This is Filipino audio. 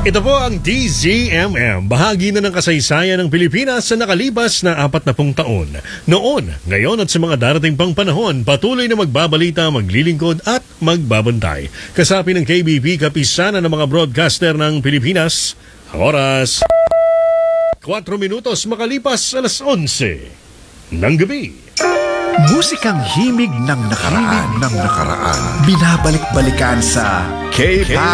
Ito po ang DZMM, bahagi na ng kasaysayan ng Pilipinas sa nakalipas na 40 taon. Noon, ngayon at sa mga darating pang panahon, patuloy na magbabalita, maglilingkod at magbabantay. Kasapi ng KBP, kapisanan ng mga broadcaster ng Pilipinas. Ang oras, 4 minutos makalipas alas 11 ng gabi. Musikang himig ng nakaraan. Binabalik-balikan sa K-Pop